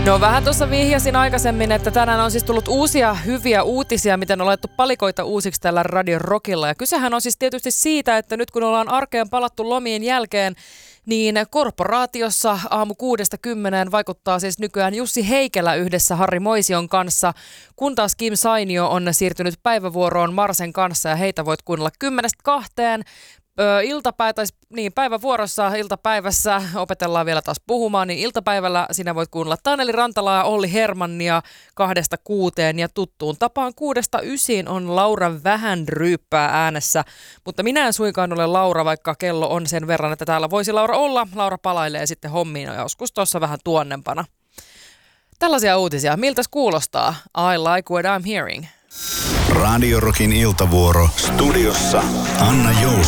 No vähän tuossa vihjasin aikaisemmin, että tänään on siis tullut uusia hyviä uutisia, miten on laittu palikoita uusiksi tällä Radio Rockilla. Ja kysehän on siis tietysti siitä, että nyt kun ollaan arkeen palattu lomien jälkeen, niin korporaatiossa aamu 6-10 vaikuttaa siis nykyään Jussi Heikelä yhdessä Harri Moision kanssa, kun taas Kim Sainio on siirtynyt päivävuoroon Marsen kanssa ja heitä voit kuunnella 10-2. Päivävuorossa iltapäivässä opetellaan vielä taas puhumaan, niin iltapäivällä sinä voit kuunnella Taneli Rantalaa ja Olli Hermannia 2-6 ja tuttuun tapaan 6-9 on Laura Vähänryyppää äänessä, mutta minä en suinkaan ole Laura, vaikka kello on sen verran, että täällä voisi Laura olla. Laura palailee sitten hommiin joskus tuossa vähän tuonnempana. Tällaisia uutisia. Miltäs kuulostaa? I like what I'm hearing. Radio Rockin iltavuoro. Studiossa Anna Jousio.